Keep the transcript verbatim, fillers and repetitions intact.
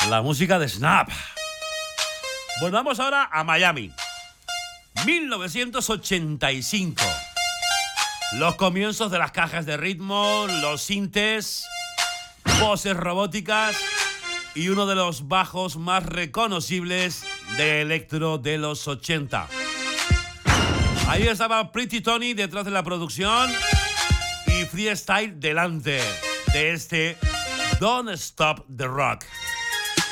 La música de Snap. Volvamos ahora a Miami. mil novecientos ochenta y cinco. Los comienzos de las cajas de ritmo, los sintes, voces robóticas y uno de los bajos más reconocibles de electro de los ochenta. Ahí estaba Pretty Tony detrás de la producción y Freestyle delante de este Don't Stop the Rock.